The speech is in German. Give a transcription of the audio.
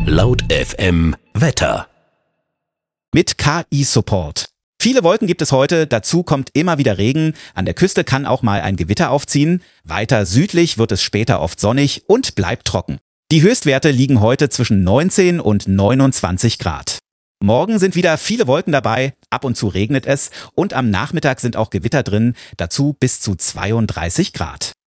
Laut FM Wetter. Mit KI-Support. Viele Wolken gibt es heute, dazu kommt immer wieder Regen. An der Küste kann auch mal ein Gewitter aufziehen. Weiter südlich wird es später oft sonnig und bleibt trocken. Die Höchstwerte liegen heute zwischen 19 und 29 Grad. Morgen sind wieder viele Wolken dabei, ab und zu regnet es und am Nachmittag sind auch Gewitter drin, dazu bis zu 32 Grad.